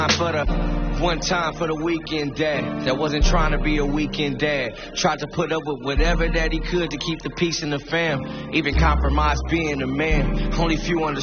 For the one time for the weekend dad that wasn't trying to be a weekend dad, tried to put up with whatever that he could to keep the peace in the fam, even compromise being a man. Only few understand